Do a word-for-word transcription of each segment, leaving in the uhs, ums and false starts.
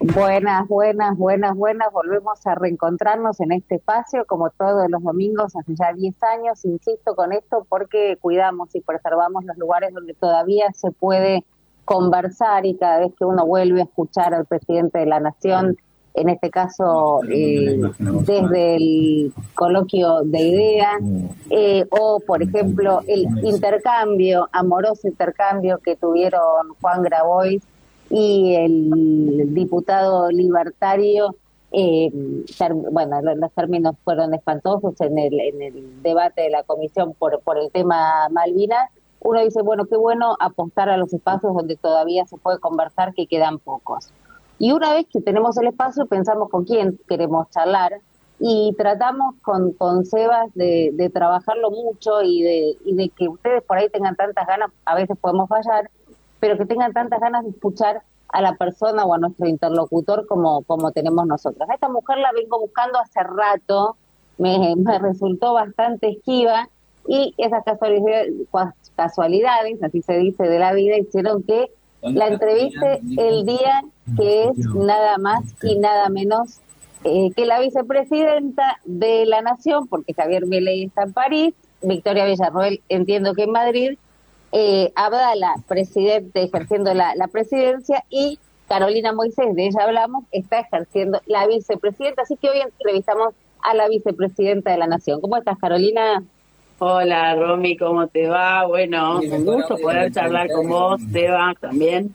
Buenas, buenas, buenas, buenas. Volvemos a reencontrarnos en este espacio, como todos los domingos, hace ya diez años. Insisto con esto porque cuidamos y preservamos los lugares donde todavía se puede conversar y cada vez que uno vuelve a escuchar al presidente de la Nación, en este caso eh, desde el coloquio de ideas, eh, o por ejemplo el intercambio, amoroso intercambio que tuvieron Juan Grabois y el diputado libertario, eh, ter, bueno, los términos fueron espantosos en el, en el debate de la comisión por, por el tema Malvinas. Uno dice, bueno, qué bueno apostar a los espacios donde todavía se puede conversar, que quedan pocos. Y una vez que tenemos el espacio, pensamos con quién queremos charlar y tratamos con, con Sebas de, de trabajarlo mucho y de, y de que ustedes por ahí tengan tantas ganas, a veces podemos fallar, pero que tengan tantas ganas de escuchar a la persona o a nuestro interlocutor como, como tenemos nosotros. A esta mujer la vengo buscando hace rato, me, me resultó bastante esquiva, y esas casualidades, casualidades, así se dice, de la vida, hicieron que la entreviste el día que es nada más y nada menos eh, que la vicepresidenta de la Nación, porque Javier Milei está en París, Victoria Villarroel entiendo que en Madrid, Eh, Abdala, presidente, ejerciendo la, la presidencia, y Carolina Moisés, de ella hablamos, está ejerciendo la vicepresidenta. Así que hoy entrevistamos a la vicepresidenta de la Nación. ¿Cómo estás, Carolina? Hola, Romy, ¿cómo te va? Bueno, un gusto poder charlar con vos, Seba, también.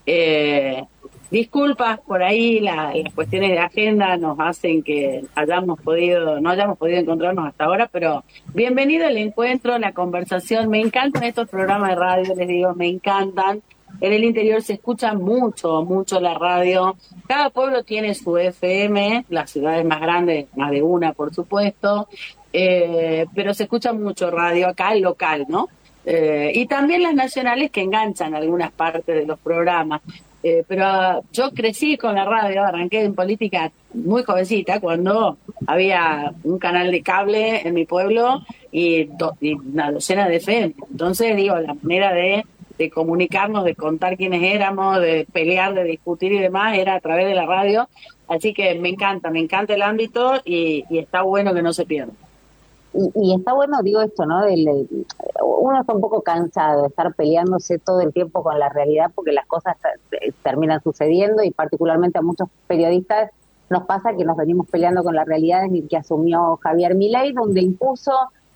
Eh, disculpas por ahí, la, las cuestiones de agenda nos hacen que hayamos podido, no hayamos podido encontrarnos hasta ahora, pero bienvenido al encuentro, la conversación. Me encantan estos programas de radio, les digo, me encantan. En el interior se escucha mucho, mucho la radio. Cada pueblo tiene su F M, las ciudades más grandes, más de una, por supuesto. Eh, pero se escucha mucho radio acá, el local, ¿no? Eh, y también las nacionales que enganchan algunas partes de los programas. Eh, pero uh, yo crecí con la radio, arranqué en política muy jovencita, cuando había un canal de cable en mi pueblo y, do, y una docena de F M. Entonces, digo, la manera de, de comunicarnos, de contar quiénes éramos, de pelear, de discutir y demás, era a través de la radio. Así que me encanta, me encanta el ámbito y, y está bueno que no se pierda. Y, y está bueno, digo esto, ¿no? Del, uno está un poco cansado de estar peleándose todo el tiempo con la realidad, porque las cosas terminan sucediendo, y particularmente a muchos periodistas nos pasa que nos venimos peleando con la realidad en el que asumió Javier Milei, donde impuso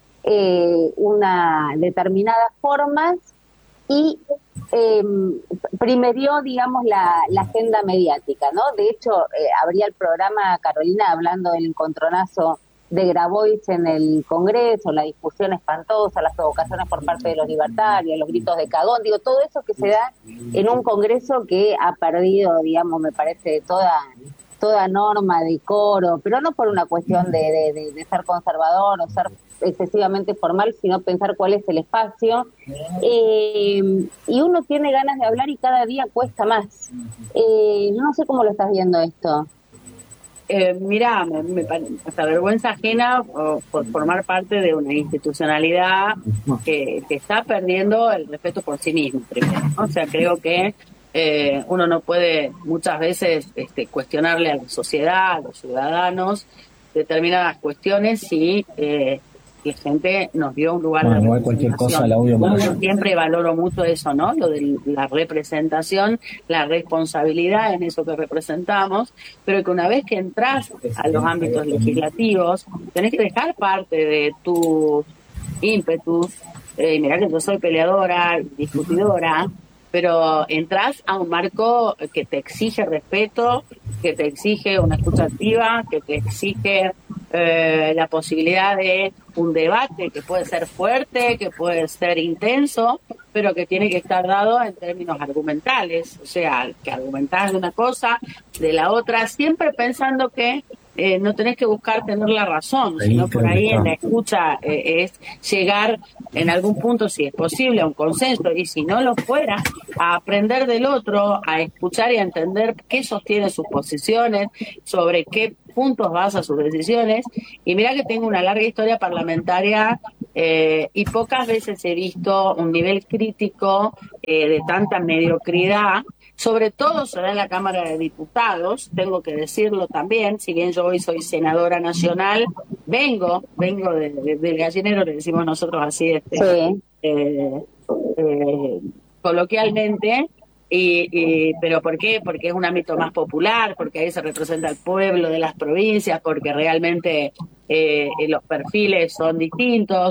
eh, una determinadas formas y eh, primerió, digamos, la, la agenda mediática, ¿no? De hecho, eh, abría el programa Carolina hablando del encontronazo de Grabois en el Congreso, la discusión espantosa, las provocaciones por parte de los libertarios, los gritos de cagón, digo, todo eso que se da en un Congreso que ha perdido, digamos, me parece, toda toda norma, decoro, pero no por una cuestión de, de, de, de ser conservador o ser excesivamente formal, sino pensar cuál es el espacio. Eh, y uno tiene ganas de hablar y cada día cuesta más. Eh, no sé cómo lo estás viendo esto. Eh, mirá, me, me hasta vergüenza ajena por, por formar parte de una institucionalidad que, que está perdiendo el respeto por sí mismo, primero, ¿no? O sea, creo que eh, uno no puede muchas veces este, cuestionarle a la sociedad, a los ciudadanos, determinadas cuestiones si eh, la gente nos dio un lugar bueno, de representación. Cualquier cosa, la audio Yo siempre valoro mucho eso, ¿no? Lo de la representación, la responsabilidad en eso que representamos, pero que una vez que entras a los ámbitos legislativos, tenés que dejar parte de tu ímpetus. Eh, mirá que yo soy peleadora, discutidora, pero entras a un marco que te exige respeto, que te exige una escucha activa, que te exige eh, la posibilidad de un debate que puede ser fuerte, que puede ser intenso, pero que tiene que estar dado en términos argumentales, o sea, que argumentás de una cosa, de la otra, siempre pensando que Eh, no tenés que buscar tener la razón, sino por ahí en la escucha eh, es llegar en algún punto, si es posible, a un consenso, y si no lo fuera, a aprender del otro, a escuchar y a entender qué sostiene sus posiciones, sobre qué puntos basa sus decisiones. Y mira que tengo una larga historia parlamentaria eh, y pocas veces he visto un nivel crítico eh, de tanta mediocridad sobre todo se da en la Cámara de Diputados, tengo que decirlo también, si bien yo hoy soy senadora nacional, vengo, vengo de, de, del gallinero, le decimos nosotros así, este, Sí. eh, eh, coloquialmente, y, y, pero ¿por qué? Porque es un ámbito más popular, porque ahí se representa el pueblo de las provincias, porque realmente eh, los perfiles son distintos.